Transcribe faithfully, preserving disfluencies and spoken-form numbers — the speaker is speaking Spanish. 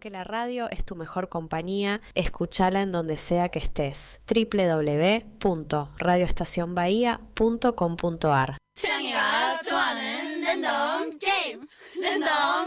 que la radio es tu mejor compañía, escúchala en donde sea que estés. doble u doble u doble u punto radio estación bahía punto com punto a r. 창이가 좋아하는 랜덤 게임 랜덤